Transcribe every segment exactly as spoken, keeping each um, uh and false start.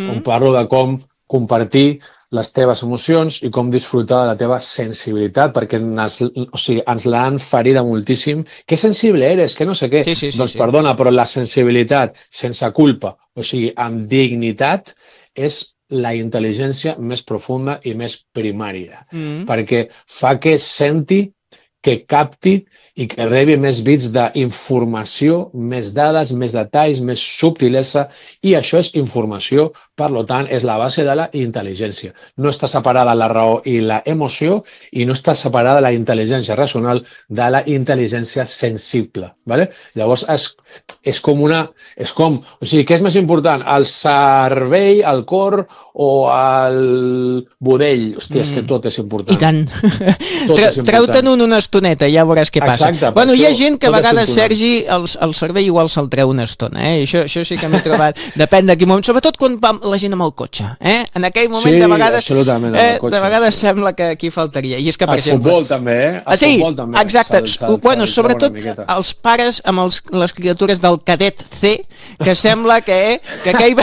mm. on parlo de com compartir les teves emocions i com disfrutar de la teva sensibilitat, perquè ens, o sigui, ens l'han ferida moltíssim. Que sensible eres, que no sé què. Sí, sí, sí, doncs sí. perdona, però la sensibilitat sense culpa, o sigui, amb dignitat, és la intel·ligència més profunda i més primària, Mm. perquè fa que senti, que capti i que rebi més bits d'informació, més dades, més detalls, més subtilesa, i això és informació, per tant, és la base de la intel·ligència. No està separada la raó i la emoció i no està separada la intel·ligència racional de la intel·ligència sensible. ¿Vale? Llavors, és, és com una... És com, o sigui, què és més important? El cervell, el cor o el budell? Hòstia, és que tot és important. I tant. Treu, Treu-te'n un una estoneta, ja veuràs què passa. Exacte, bueno, hi ha això, gent que a vegades, Sergi, el, el cervell igual se'l treu una estona, eh? Això, això sí que m'he trobat, depèn de quin moment, sobretot quan va la gent amb el cotxe, eh? En aquell moment, sí, de vegades, absolutament, eh, de vegades sembla que aquí faltaria. I és que, per el exemple... futbol també, eh? El ah, sí, futbol també. exacte. Se'l, se'l, bueno, se'l sobretot els pares amb els, les criatures del cadet C, que sembla que, eh, que aquell...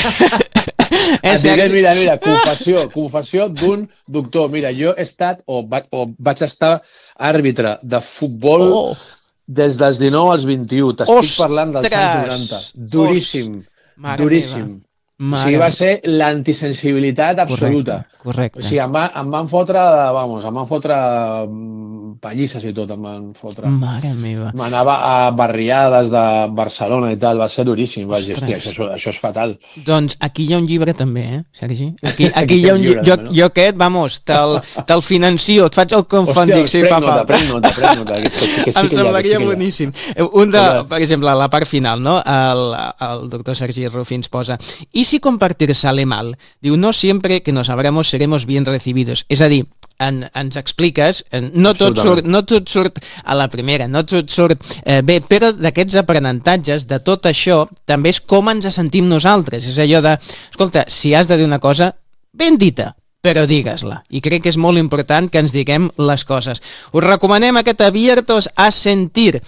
Eh, diré, mira, mira, confessió, confessió d'un doctor. Mira, jo he estat, o vaig, o vaig estar àrbitre de futbol oh. des dels dinou als vint-i-u. T'estic parlant dels anys noranta. Duríssim, Ostres. duríssim. O sigui, va ser l'antisensibilitat absoluta. Correcte, correcte. O sigui, em, va, em van fotre, vamos, em van fotre pallisses i tot, em van fotre. Mare meva. M'anava a barriades de Barcelona i tal, va ser duríssim. Va dir, hòstia, això, això és fatal. Doncs aquí hi ha un llibre també, eh, Sergi? Aquí, aquí, aquí hi ha un llibre. Jo, jo aquest, vamos, te'l te financio, et faig el confunding, si fa falta. Prenc nota, prenc nota, que sí, que sí, em semblaria boníssim. Un de, per exemple, la part final, no? El, el doctor Sergi Rufí ens posa: i si compartir sale mal? Diu, no siempre que nos abramos seremos bien recibidos. És a dir, en, ens expliques, no tot, surt, no tot surt a la primera, no tot surt eh, bé, però d'aquests aprenentatges, de tot això, també és com ens sentim nosaltres. És allò de, escolta, si has de dir una cosa, ben dita, però digues-la. I crec que és molt important que ens diguem les coses. Us recomanem aquest Abiertos a Sentir.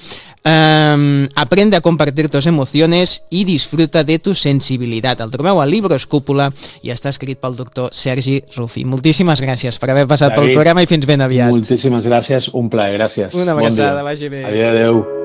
Um, aprende a compartir tus emociones y disfruta de tu sensibilidad. El trobeu al Libros Cúpula i està escrit pel doctor Sergi Rufí. Moltíssimes gràcies per haver passat David, pel programa i fins ben aviat. Moltíssimes gràcies, un plaer, gràcies. Una abraçada, bon vagi bé. Adéu, adéu.